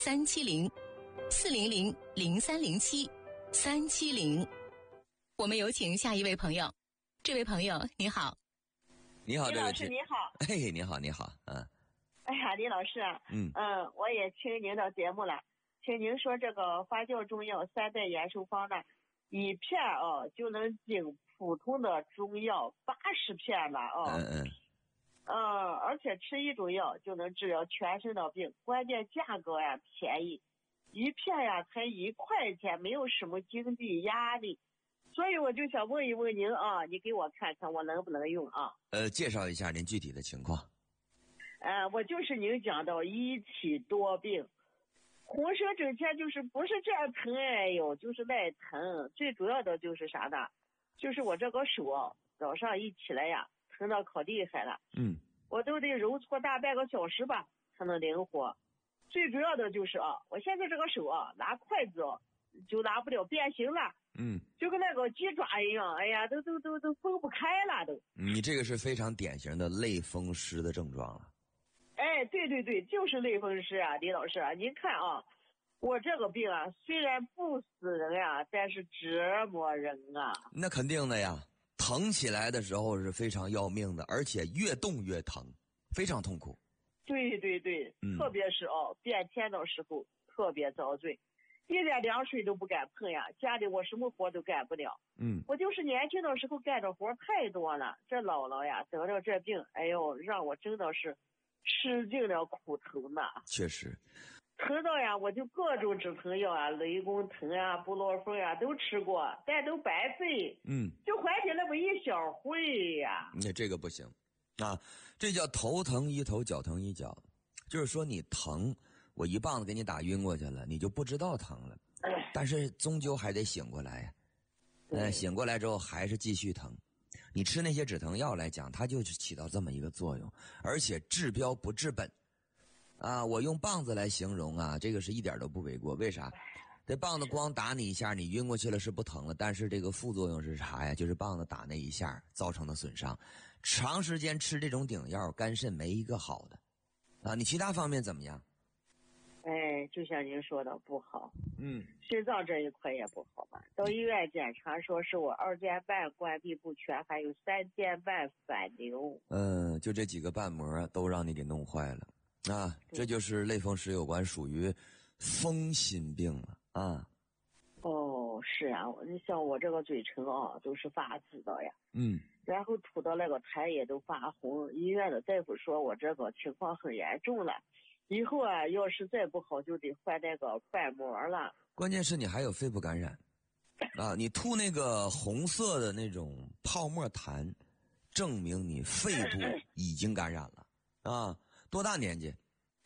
370-400-0307，370。我们有请下一位朋友。这位朋友你好。 你好， 李老师你好。 嘿，你好你好。 哎呀，李老师啊，我也听您的节目了，请您说这个发酵中药3代延寿方呢，1片就能顶普通的中药80片了而且吃1种药就能治疗全身的病，关键价格呀便宜，1片呀才1块钱，没有什么经济压力，所以我就想问一问您啊，你给我看看我能不能用啊？ 介绍一下您具体的情况。 我就是您讲到一体多病，浑身整天就是不是这样疼，哎呦，就是那疼，最主要的就是啥呢？就是我这个手早上一起来呀，疼到可厉害了，我都得揉搓大半个小时吧才能灵活。最主要的就是我现在这个手拿筷子就拿不了，变形了，就跟那个鸡爪一样，哎呀，都分不开了都。 你这个是非常典型的类风湿的症状了。 哎，对，就是类风湿啊，李老师啊，您看我这个病虽然不死人呀，但是折磨人啊。 那肯定的呀，疼起来的时候是非常要命的，而且越动越疼，非常痛苦。 对，特别是变天的时候特别遭罪，一点凉水都不敢碰呀，家里我什么活都干不了。我就是年轻的时候干的活太多了，这老了呀得了这病，哎呦，让我真的是吃尽了苦头呢。 确实疼到呀，我就各种止疼药雷公疼布洛芬都吃过，但都白费。就缓解那么一小会呀。 那这个不行啊，这叫头疼医头，脚疼医脚。就是说你疼，我一棒子给你打晕过去了，你就不知道疼了，但是终究还得醒过来呀。醒过来之后还是继续疼。你吃那些止疼药来讲，它就是起到这么一个作用，而且治标不治本我用棒子来形容这个是一点都不为过。为啥？这棒子光打你一下，你晕过去了是不疼了，但是这个副作用是啥呀？就是棒子打那一下造成的损伤，长时间吃这种顶药，肝肾没一个好的你其他方面怎么样？ 就像您说的不好，心脏这一块也不好吧？到医院检查说是我2间半关闭不全，还有3间半反流。 就这几个瓣膜都让你给弄坏了这就是类风湿有关，属于风心病了是啊，你像我这个嘴唇都是发紫的呀，然后吐的那个痰也都发红，医院的大夫说我这个情况很严重了，以后要是再不好就得换那个瓣膜了。 关键是你还有肺部感染你吐那个红色的那种泡沫痰，证明你肺部已经感染了多大年纪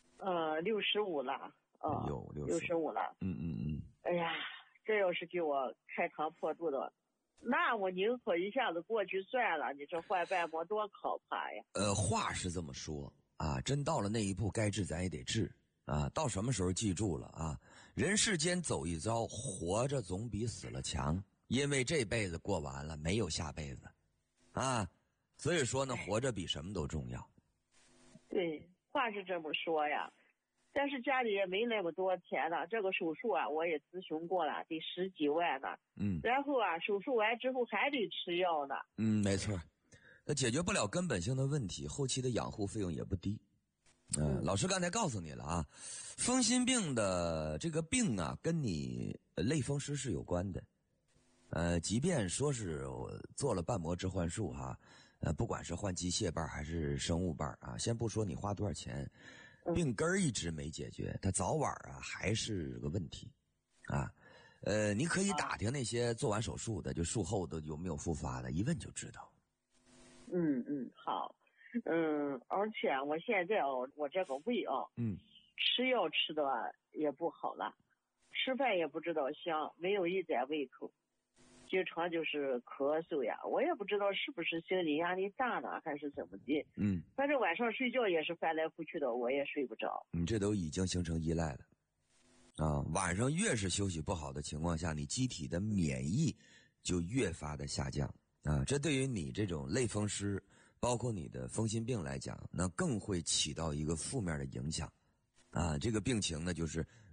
？65了65了。哎呀，这要是给我开膛破肚的，那我宁可一下子过去算了，你这换瓣膜多可怕呀。 话是这么说真到了那一步该治咱也得治到什么时候记住了人世间走一遭，活着总比死了强，因为这辈子过完了没有下辈子所以说呢，活着比什么都重要。 对，话是这么说呀，但是家里也没那么多钱了，这个手术我也咨询过了，得10几万呢。然后手术完之后还得吃药呢。 没错，那解决不了根本性的问题，后期的养护费用也不低。老师刚才告诉你了风心病的这个病跟你类风湿是有关的。即便说是我做了瓣膜置换术不管是换机械瓣还是生物瓣先不说你花多少钱，病根儿一直没解决，它早晚还是个问题你可以打听那些做完手术的，就术后的有没有复发的，一问就知道。 好。而且我现在我这个胃吃药吃的也不好了，吃饭也不知道香，没有一点胃口，经常就是咳嗽呀，我也不知道是不是心理压力大呢还是怎么的。反正晚上睡觉也是翻来覆去的，我也睡不着。 你这都已经形成依赖了晚上越是休息不好的情况下，你机体的免疫就越发的下降这对于你这种类风湿包括你的风心病来讲，那更会起到一个负面的影响啊，这个病情呢就是